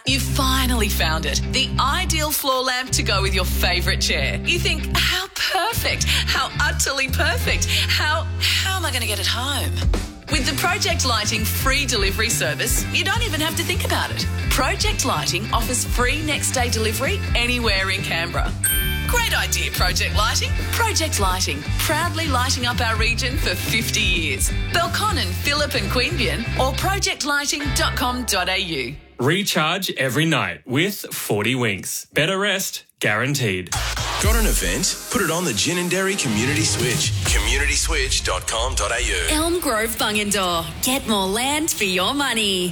You finally found it. The ideal floor lamp to go with your favourite chair. You think, how perfect, how utterly perfect, how am I going to get it home? With the Project Lighting free delivery service, you don't even have to think about it. Project Lighting offers free next day delivery anywhere in Canberra. Great idea, Project Lighting. Project Lighting, proudly lighting up our region for 50 years. Belconnen, Phillip and Queanbeyan or projectlighting.com.au. Recharge every night with 40 Winks. Better rest, guaranteed. Got an event? Put it on the Gin and Dairy Community Switch. communityswitch.com.au. Elm Grove Bungendore. Get more land for your money.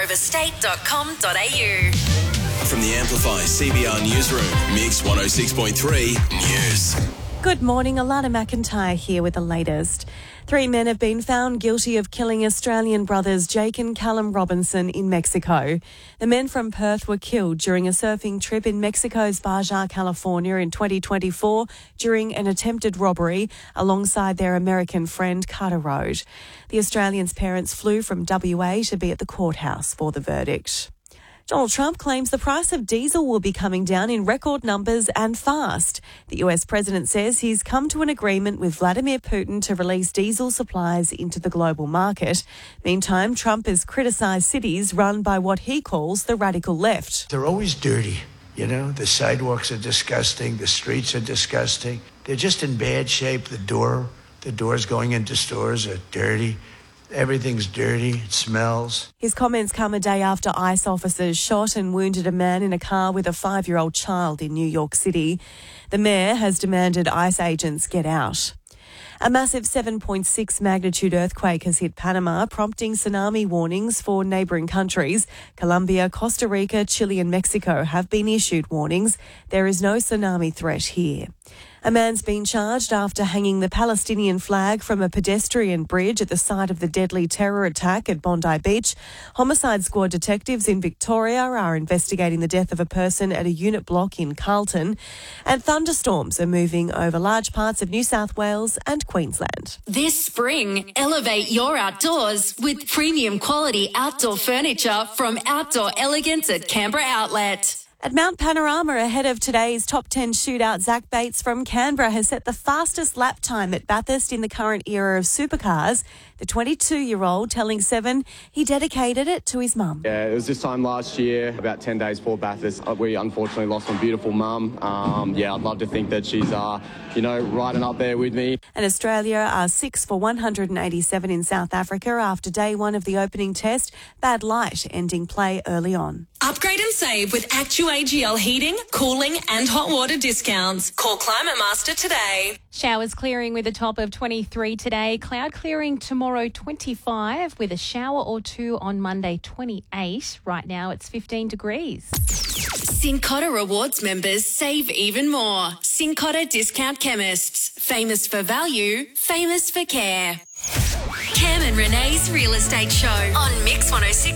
elmgroveestate.com.au. From the Amplify CBR Newsroom, Mix 106.3 News. Good morning, Alana McIntyre here with the latest. 3 men have been found guilty of killing Australian brothers Jake and Callum Robinson in Mexico. The men from Perth were killed during a surfing trip in Mexico's Baja, California in 2024 during an attempted robbery alongside their American friend Carter Road. The Australians' parents flew from WA to be at the courthouse for the verdict. Donald Trump claims the price of diesel will be coming down in record numbers and fast. The US president says he's come to an agreement with Vladimir Putin to release diesel supplies into the global market. Meantime, Trump has criticised cities run by what he calls the radical left. They're always dirty. You know, the sidewalks are disgusting. The streets are disgusting. They're just in bad shape. The doors going into stores are dirty. Everything's dirty. It smells. His comments come a day after ICE officers shot and wounded a man in a car with a 5-year-old child in New York City. The mayor has demanded ICE agents get out. A massive 7.6 magnitude earthquake has hit Panama, prompting tsunami warnings for neighbouring countries. Colombia, Costa Rica, Chile and Mexico have been issued warnings. There is no tsunami threat here. A man's been charged after hanging the Palestinian flag from a pedestrian bridge at the site of the deadly terror attack at Bondi Beach. Homicide Squad detectives in Victoria are investigating the death of a person at a unit block in Carlton. And thunderstorms are moving over large parts of New South Wales and Queensland. This spring, elevate your outdoors with premium quality outdoor furniture from Outdoor Elegance at Canberra Outlet. At Mount Panorama, ahead of today's top 10 shootout, Zach Bates from Canberra has set the fastest lap time at Bathurst in the current era of supercars. The 22-year-old telling Seven he dedicated it to his mum. Yeah, it was this time last year, about 10 days before Bathurst. We unfortunately lost my beautiful mum. I'd love to think that she's, riding up there with me. And Australia are 6 for 187 in South Africa after day one of the opening test. Bad light ending play early on. Upgrade and save with ActuAGL heating, cooling and hot water discounts. Call Climate Master today. Showers clearing with a top of 23 today. Cloud clearing tomorrow 25 with a shower or two on Monday 28. Right now it's 15 degrees. Cincotta Rewards members save even more. Cincotta Discount Chemists. Famous for value, famous for care. Cam and Renee's Real Estate Show on Mix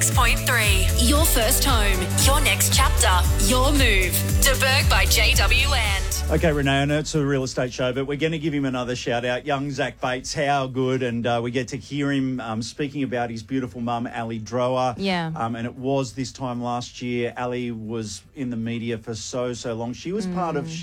106.3. Your first home, your next chapter, your move. DeBerg by JW Land. Okay, Renee, I know it's a real estate show, but we're going to give him another shout out. Young Zach Bates, how good. And we get to hear him speaking about his beautiful mum, Ali Drower. Yeah. And it was this time last year. Ali was in the media for so long. She was part of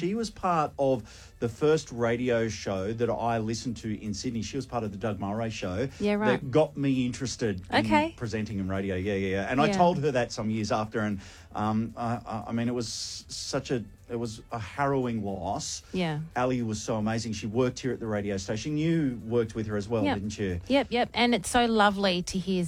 the first radio show that I listened to in Sydney. She was part of the Doug Murray show. Yeah, right. That got me interested in presenting in radio. Yeah. And I told her that some years after, and it was a harrowing loss. Yeah. Ali was so amazing. She worked here at the radio station. You worked with her as well, didn't you? Yep. And it's so lovely to hear